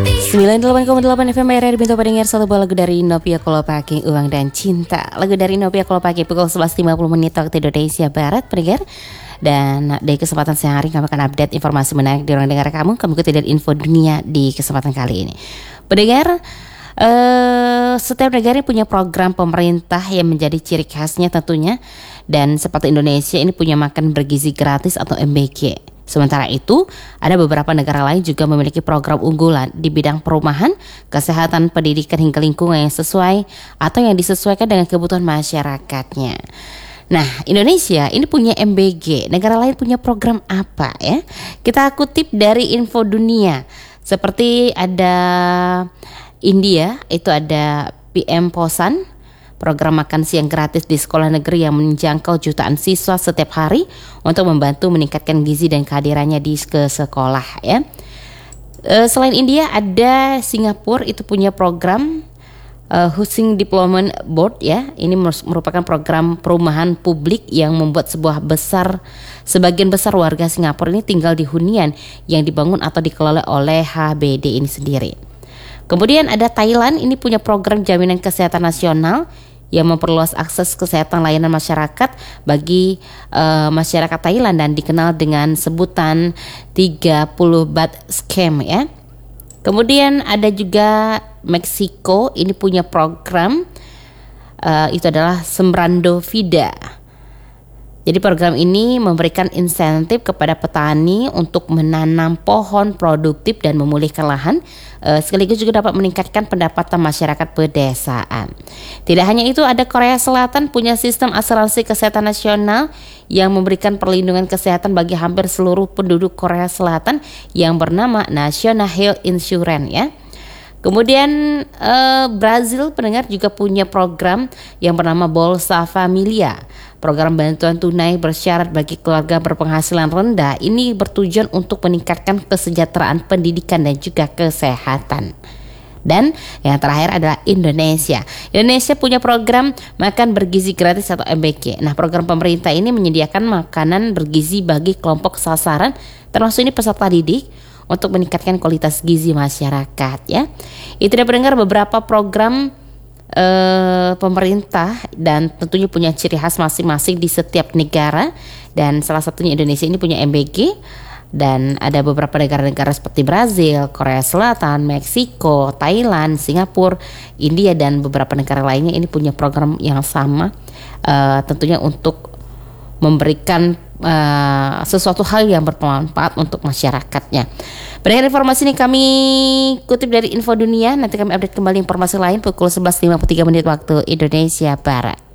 98,8 FM RRI Bintu Pendengar, satu buah lagu dari Nopia Kolopaking, Uang dan Cinta. Lagu dari Nopia Kolopaking pukul 11.50 waktu Indonesia Barat, pendengar. Dan di kesempatan siang hari kami akan update informasi menarik di ruang dengar kamu. Kami ikuti dari info dunia di kesempatan kali ini. Pendengar, setiap negara punya program pemerintah yang menjadi ciri khasnya tentunya. Dan seperti Indonesia ini punya makan bergizi gratis atau MBG. Sementara itu, ada beberapa negara lain juga memiliki program unggulan di bidang perumahan, kesehatan, pendidikan hingga lingkungan yang sesuai atau yang disesuaikan dengan kebutuhan masyarakatnya. Nah, Indonesia ini punya MBG, negara lain punya program apa ya? Kita kutip dari info dunia. Seperti ada India, itu ada PM Posan, program makan siang gratis di sekolah negeri yang menjangkau jutaan siswa setiap hari untuk membantu meningkatkan gizi dan kehadirannya di sekolah ya. Selain India ada Singapura, itu punya program Housing Development Board ya. Ini merupakan program perumahan publik yang membuat sebagian besar warga Singapura ini tinggal di hunian yang dibangun atau dikelola oleh HBD ini sendiri. Kemudian ada Thailand, ini punya program jaminan kesehatan nasional yang memperluas akses kesehatan layanan masyarakat bagi masyarakat Thailand dan dikenal dengan sebutan 30 baht scam ya. Kemudian ada juga Meksiko, ini punya program itu adalah Sembrando Vida. Jadi program ini memberikan insentif kepada petani untuk menanam pohon produktif dan memulihkan lahan, sekaligus juga dapat meningkatkan pendapatan masyarakat pedesaan. Tidak hanya itu, ada Korea Selatan punya sistem asuransi kesehatan nasional yang memberikan perlindungan kesehatan bagi hampir seluruh penduduk Korea Selatan yang bernama National Health Insurance ya. Kemudian Brazil pendengar juga punya program yang bernama Bolsa Familia. Program bantuan tunai bersyarat bagi keluarga berpenghasilan rendah. Ini bertujuan untuk meningkatkan kesejahteraan pendidikan dan juga kesehatan. Dan yang terakhir adalah Indonesia. Indonesia punya program makan bergizi gratis atau MBG. Nah, program pemerintah ini menyediakan makanan bergizi bagi kelompok sasaran, termasuk ini peserta didik, untuk meningkatkan kualitas gizi masyarakat ya. Itu dia pendengar beberapa program pemerintah dan tentunya punya ciri khas masing-masing di setiap negara, dan salah satunya Indonesia ini punya MBG. Dan ada beberapa negara-negara seperti Brazil, Korea Selatan, Meksiko, Thailand, Singapura, India dan beberapa negara lainnya ini punya program yang sama, tentunya untuk memberikan sesuatu hal yang bermanfaat untuk masyarakatnya. Berdasarkan informasi ini kami kutip dari info dunia. Nanti kami update kembali informasi lain pukul 11.53 waktu Indonesia Barat.